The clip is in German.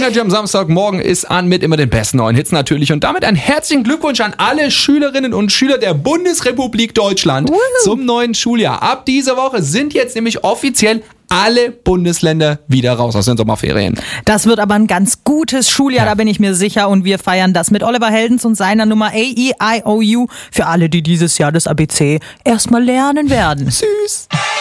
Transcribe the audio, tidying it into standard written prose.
Energy am Samstagmorgen ist an mit immer den besten neuen Hits natürlich. Und damit einen herzlichen Glückwunsch an alle Schülerinnen und Schüler der Bundesrepublik Deutschland zum neuen Schuljahr. Ab dieser Woche sind jetzt nämlich offiziell alle Bundesländer wieder raus aus den Sommerferien. Das wird aber ein ganz gutes Schuljahr, da bin ich mir sicher. Und wir feiern das mit Oliver Heldens und seiner Nummer A-E-I-O-U für alle, die dieses Jahr das ABC erstmal lernen werden. Süß.